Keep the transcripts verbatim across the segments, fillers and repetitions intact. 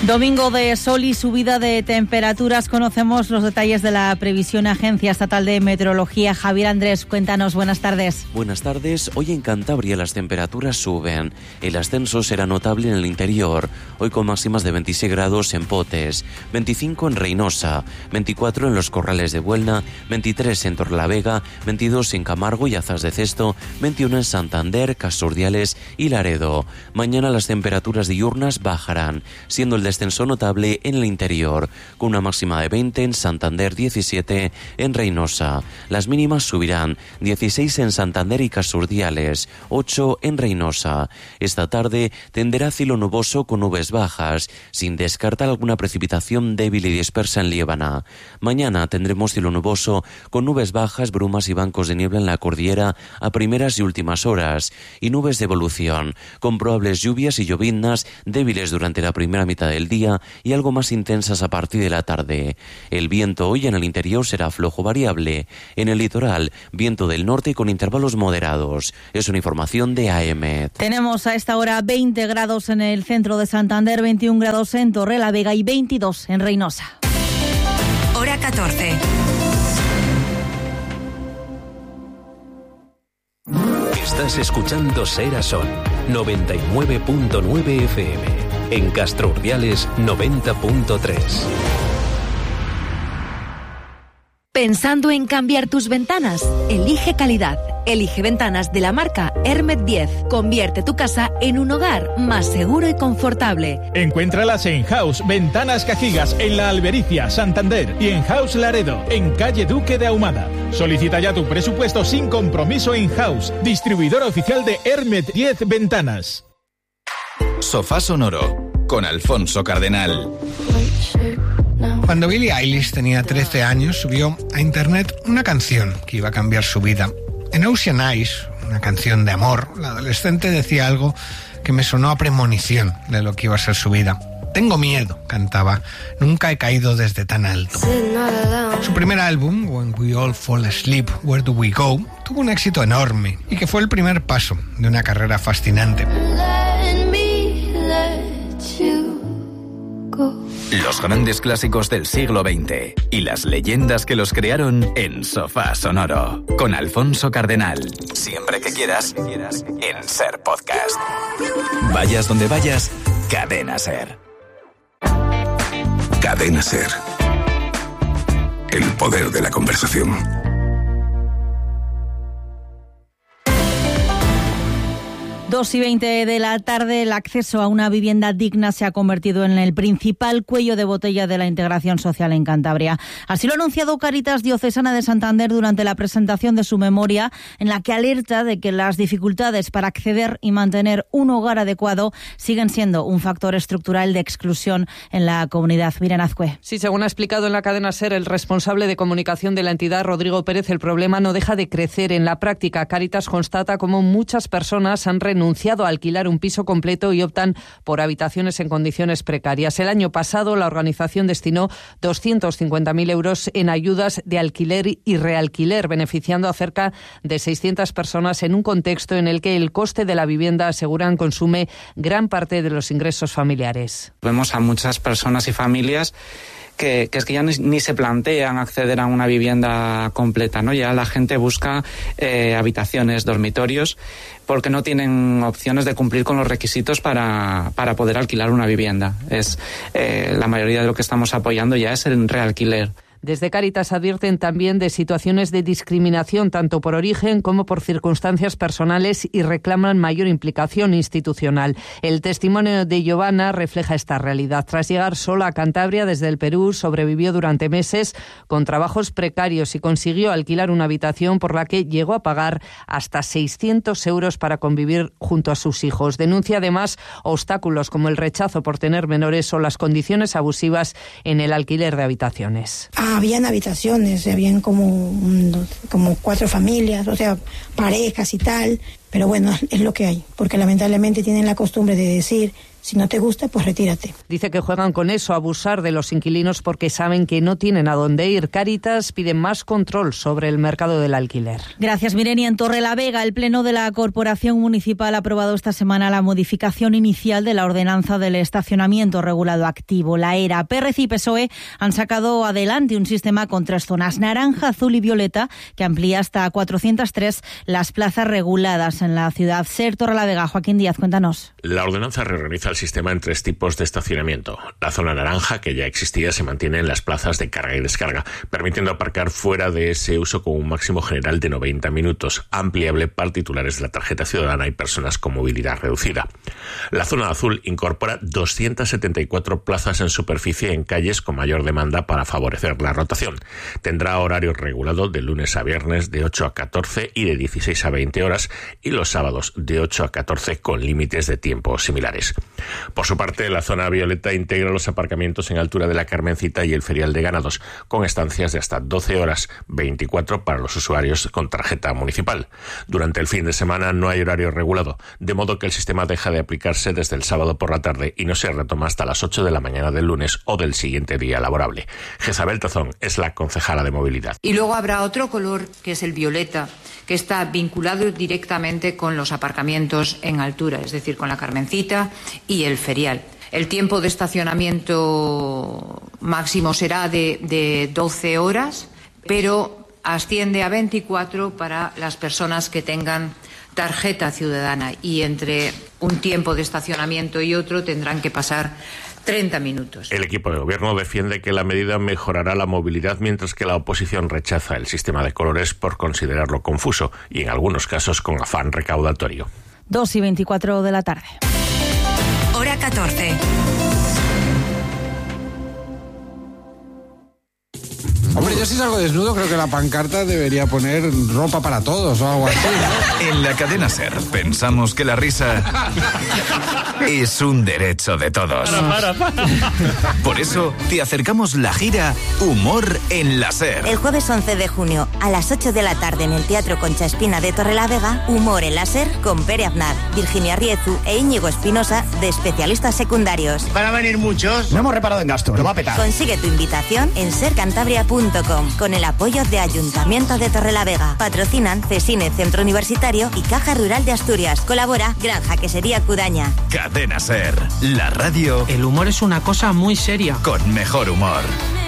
Domingo de sol y subida de temperaturas. Conocemos los detalles de la previsión. Agencia Estatal de Meteorología. Javier Andrés, cuéntanos, buenas tardes. Buenas tardes. Hoy en Cantabria las temperaturas suben. El ascenso será notable en el interior. Hoy con máximas de veintiséis grados en Potes, veinticinco en Reynosa, veinticuatro en los Corrales de Buelna, veintitrés en Torrelavega, veintidós en Camargo y Azas de Cesto, veintiuno en Santander, Casurdiales y Laredo. Mañana las temperaturas diurnas bajarán, siendo el descenso notable en el interior, con una máxima de veinte en Santander, diecisiete en Reynosa. Las mínimas subirán, dieciséis en Santander y Casurdiales, ocho en Reynosa. Esta tarde tenderá cielo nuboso con nubes bajas, sin descartar alguna precipitación débil y dispersa en Liébana. Mañana tendremos cielo nuboso con nubes bajas, brumas y bancos de niebla en la cordillera a primeras y últimas horas, y nubes de evolución, con probables lluvias y lloviznas débiles durante la primera mitad del día y algo más intensas a partir de la tarde. El viento hoy en el interior será flojo variable. En el litoral, viento del norte con intervalos moderados. Es una información de A M. Tenemos a esta hora veinte grados en el centro de Santander, veintiún grados en Torrelavega y veintidós en Reynosa. Hora catorce. Estás escuchando Ser a Son, noventa y nueve punto nueve F M. En Castro Urdiales, noventa punto tres. ¿Pensando en cambiar tus ventanas? Elige calidad. Elige ventanas de la marca Hermet diez. Convierte tu casa en un hogar más seguro y confortable. Encuéntralas en House Ventanas Cajigas, en La Albericia, Santander, y en House Laredo, en calle Duque de Ahumada. Solicita ya tu presupuesto sin compromiso en House, distribuidor oficial de Hermet diez Ventanas. Sofá Sonoro, con Alfonso Cardenal. Cuando Billie Eilish tenía trece años, subió a internet una canción que iba a cambiar su vida. En Ocean Eyes, una canción de amor, la adolescente decía algo que me sonó a premonición de lo que iba a ser su vida. Tengo miedo, cantaba. Nunca he caído desde tan alto. Su primer álbum, When We All Fall Asleep, Where Do We Go, tuvo un éxito enorme y que fue el primer paso de una carrera fascinante. Los grandes clásicos del siglo veinte y las leyendas que los crearon en Sofá Sonoro, con Alfonso Cardenal. Siempre que quieras, en Ser Podcast. Vayas donde vayas, Cadena Ser. Cadena Ser. El poder de la conversación. dos y veinte de la tarde, el acceso a una vivienda digna se ha convertido en el principal cuello de botella de la integración social en Cantabria. Así lo ha anunciado Cáritas Diocesana de Santander durante la presentación de su memoria, en la que alerta de que las dificultades para acceder y mantener un hogar adecuado siguen siendo un factor estructural de exclusión en la comunidad. Miren Azcue. Sí, según ha explicado en la cadena SER el responsable de comunicación de la entidad, Rodrigo Pérez, el problema no deja de crecer. En la práctica, Cáritas constata cómo muchas personas han renunciado renunciado a alquilar un piso completo y optan por habitaciones en condiciones precarias. El año pasado la organización destinó doscientos cincuenta mil euros en ayudas de alquiler y realquiler, beneficiando a cerca de seiscientas personas en un contexto en el que el coste de la vivienda, aseguran, consume gran parte de los ingresos familiares. Vemos a muchas personas y familias Que, que es que ya ni, ni se plantean acceder a una vivienda completa, ¿no? Ya la gente busca eh, habitaciones, dormitorios, porque no tienen opciones de cumplir con los requisitos para, para poder alquilar una vivienda. Es eh, la mayoría de lo que estamos apoyando ya es el realquiler. Desde Cáritas advierten también de situaciones de discriminación tanto por origen como por circunstancias personales y reclaman mayor implicación institucional. El testimonio de Giovanna refleja esta realidad. Tras llegar sola a Cantabria desde el Perú, sobrevivió durante meses con trabajos precarios y consiguió alquilar una habitación por la que llegó a pagar hasta seiscientos euros para convivir junto a sus hijos. Denuncia además obstáculos como el rechazo por tener menores o las condiciones abusivas en el alquiler de habitaciones. Habían habitaciones, habían como, como cuatro familias, o sea, parejas y tal, pero bueno, es lo que hay, porque lamentablemente tienen la costumbre de decir, Si no te gusta, pues retírate. Dice que juegan con eso, abusar de los inquilinos porque saben que no tienen a dónde ir. Cáritas pide más control sobre el mercado del alquiler. Gracias, Mireni. En Torrelavega, el Pleno de la Corporación Municipal ha aprobado esta semana la modificación inicial de la ordenanza del estacionamiento regulado activo, la ERA. P R C y P S O E han sacado adelante un sistema con tres zonas, naranja, azul y violeta, que amplía hasta cuatrocientas tres las plazas reguladas en la ciudad. Ser Torrelavega, Joaquín Díaz, cuéntanos. La ordenanza reorganiza el sistema en tres tipos de estacionamiento. La zona naranja, que ya existía, se mantiene en las plazas de carga y descarga, permitiendo aparcar fuera de ese uso con un máximo general de noventa minutos, ampliable para titulares de la tarjeta ciudadana y personas con movilidad reducida. La zona azul incorpora doscientas setenta y cuatro plazas en superficie en calles con mayor demanda para favorecer la rotación. Tendrá horario regulado de lunes a viernes de ocho a catorce y de dieciséis a veinte horas, y los sábados de ocho a catorce con límites de tiempo similares. Por su parte, la zona violeta integra los aparcamientos en altura de la Carmencita y el Ferial de Ganados, con estancias de hasta doce horas, veinticuatro para los usuarios con tarjeta municipal. Durante el fin de semana no hay horario regulado, de modo que el sistema deja de aplicarse desde el sábado por la tarde y no se retoma hasta las ocho de la mañana del lunes o del siguiente día laborable. Jezabel Tazón es la concejala de movilidad. Y luego habrá otro color, que es el violeta, que está vinculado directamente con los aparcamientos en altura, es decir, con la Carmencita y el Ferial. El tiempo de estacionamiento máximo será de, de doce horas, pero asciende a veinticuatro para las personas que tengan tarjeta ciudadana, y entre un tiempo de estacionamiento y otro tendrán que pasar treinta minutos. El equipo de gobierno defiende que la medida mejorará la movilidad, mientras que la oposición rechaza el sistema de colores por considerarlo confuso y en algunos casos con afán recaudatorio. dos y veinticuatro de la tarde. Hora catorce. Hombre, yo si salgo desnudo creo que la pancarta debería poner ropa para todos o algo así, ¿no? En la cadena SER pensamos que la risa es un derecho de todos. Para, para, para. Por eso te acercamos la gira Humor en la SER. El jueves once de junio a las ocho de la tarde en el Teatro Concha Espina de Torrelavega, Humor en la SER con Pere Aznar, Virginia Riezu e Íñigo Espinosa, de especialistas secundarios. Van a venir muchos. No hemos reparado en gasto, lo va a petar. Consigue tu invitación en ser cantabria punto com con el apoyo de Ayuntamiento de Torrelavega. Patrocinan Cesine Centro Universitario y Caja Rural de Asturias. Colabora Granja Quesería Cudaña. Cadena SER, la radio. El humor es una cosa muy seria. Con mejor humor.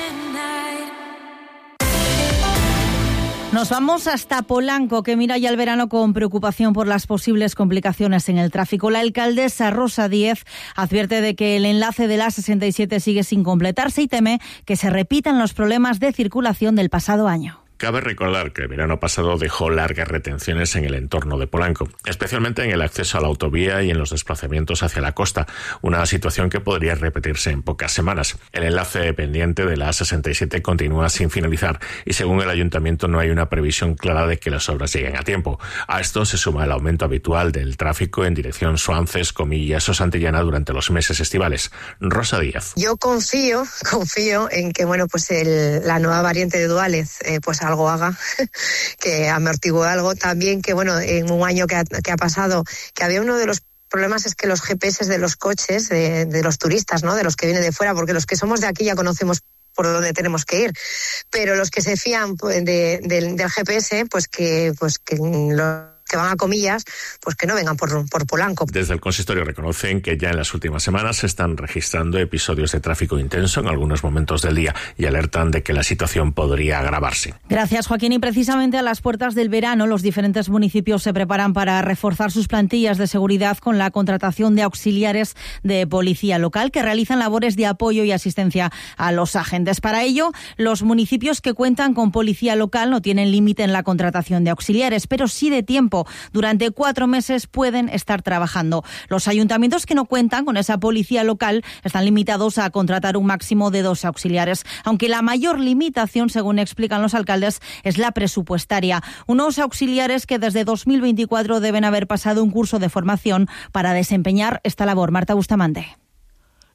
Nos vamos hasta Polanco, que mira ya el verano con preocupación por las posibles complicaciones en el tráfico. La alcaldesa Rosa Díez advierte de que el enlace de la A sesenta y siete sigue sin completarse y teme que se repitan los problemas de circulación del pasado año. Cabe recordar que el verano pasado dejó largas retenciones en el entorno de Polanco, especialmente en el acceso a la autovía y en los desplazamientos hacia la costa, una situación que podría repetirse en pocas semanas. El enlace pendiente de la A sesenta y siete continúa sin finalizar y, según el ayuntamiento, no hay una previsión clara de que las obras lleguen a tiempo. A esto se suma el aumento habitual del tráfico en dirección Suances, Comillas o Santillana durante los meses estivales. Rosa Díaz. Yo confío, confío en que, bueno, pues el, la nueva variante de Duález, eh, pues algo haga, que amortigue algo. También que, bueno, en un año que ha, que ha pasado, que había uno de los problemas es que los G P S de los coches, de, de los turistas, ¿no? De los que vienen de fuera, porque los que somos de aquí ya conocemos por dónde tenemos que ir, pero los que se fían de, de, del G P S, pues que, pues que los que van a Comillas, pues que no vengan por, por Polanco. Desde el consistorio reconocen que ya en las últimas semanas se están registrando episodios de tráfico intenso en algunos momentos del día y alertan de que la situación podría agravarse. Gracias, Joaquín. Y precisamente a las puertas del verano, los diferentes municipios se preparan para reforzar sus plantillas de seguridad con la contratación de auxiliares de policía local que realizan labores de apoyo y asistencia a los agentes. Para ello, los municipios que cuentan con policía local no tienen límite en la contratación de auxiliares, pero sí de tiempo. Durante cuatro meses pueden estar trabajando. Los ayuntamientos que no cuentan con esa policía local están limitados a contratar un máximo de dos auxiliares, aunque la mayor limitación, según explican los alcaldes, es la presupuestaria. Unos auxiliares que desde dos mil veinticuatro deben haber pasado un curso de formación para desempeñar esta labor. Marta Bustamante.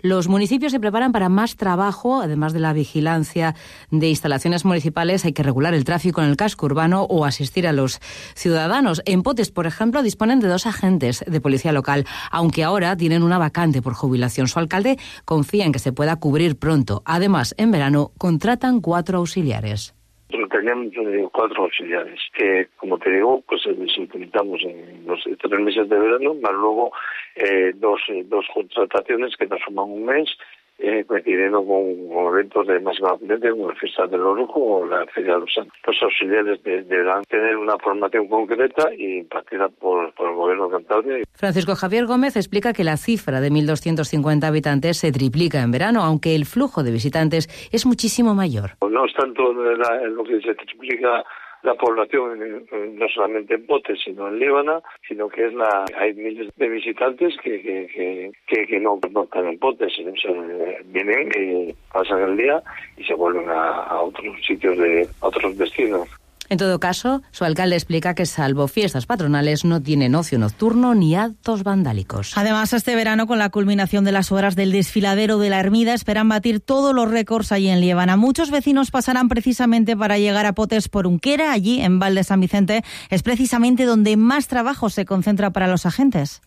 Los municipios se preparan para más trabajo, además de la vigilancia de instalaciones municipales. Hay que regular el tráfico en el casco urbano o asistir a los ciudadanos. En Potes, por ejemplo, disponen de dos agentes de policía local, aunque ahora tienen una vacante por jubilación. Su alcalde confía en que se pueda cubrir pronto. Además, en verano contratan cuatro auxiliares. Tenemos cuatro auxiliares que, como te digo, pues los utilizamos en los tres meses de verano, más luego eh, dos, dos contrataciones que nos suman un mes, eh, coincidiendo con, con eventos de máxima afluencia, como la fiesta del Orujo o la Feria de los Santos. Los auxiliares de, deberán tener una formación concreta y impartida por, por el Gobierno de Cantabria. Francisco Javier Gómez explica que la cifra de mil doscientos cincuenta habitantes se triplica en verano, aunque el flujo de visitantes es muchísimo mayor. No es tanto la, lo que se triplica la población, no solamente en Potes, sino en Líbana, sino que es la hay miles de visitantes que que que, que, que no, no están en Potes, sino se vienen y pasan el día y se vuelven a, a otros sitios, de a otros destinos. En todo caso, su alcalde explica que salvo fiestas patronales no tienen ocio nocturno ni actos vandálicos. Además, este verano, con la culminación de las horas del desfiladero de la Ermida, esperan batir todos los récords allí en Liébana. Muchos vecinos pasarán precisamente para llegar a Potes por Unquera. Allí, en Val de San Vicente, es precisamente donde más trabajo se concentra para los agentes.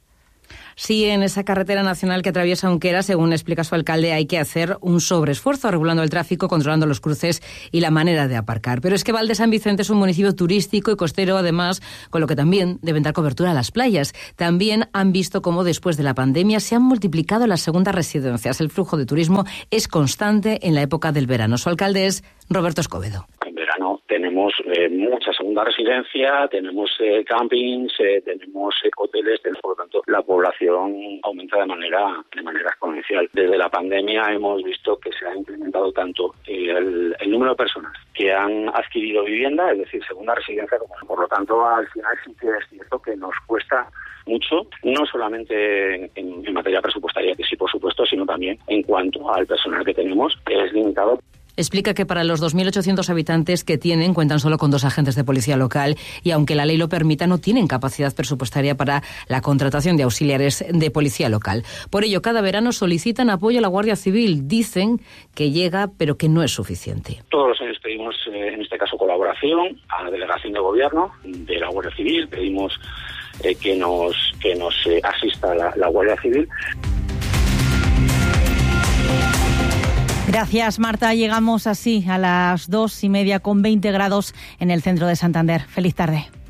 Sí, en esa carretera nacional que atraviesa Unquera, según explica su alcalde, hay que hacer un sobreesfuerzo regulando el tráfico, controlando los cruces y la manera de aparcar. Pero es que Val de San Vicente es un municipio turístico y costero, además, con lo que también deben dar cobertura a las playas. También han visto cómo después de la pandemia se han multiplicado las segundas residencias. El flujo de turismo es constante en la época del verano. Su alcalde es Roberto Escobedo. En verano tenemos eh, mucha segunda residencia, tenemos eh, campings, eh, tenemos eh, hoteles, tenemos, por lo tanto, la población aumenta de manera de manera exponencial. Desde la pandemia hemos visto que se ha incrementado tanto el, el número de personas que han adquirido vivienda, es decir, segunda residencia, como por lo tanto, al final sí que es cierto que nos cuesta mucho, no solamente en, en materia presupuestaria, que sí, por supuesto, sino también en cuanto al personal que tenemos, que es limitado. Explica que para los dos mil ochocientos habitantes que tienen, cuentan solo con dos agentes de policía local y, aunque la ley lo permita, no tienen capacidad presupuestaria para la contratación de auxiliares de policía local. Por ello, cada verano solicitan apoyo a la Guardia Civil. Dicen que llega, pero que no es suficiente. Todos los años pedimos, eh, en este caso, colaboración a la Delegación de Gobierno de la Guardia Civil. Pedimos eh, que nos, que nos eh, asista la, la Guardia Civil. Gracias, Marta. Llegamos así a las dos y media con veinte grados en el centro de Santander. Feliz tarde.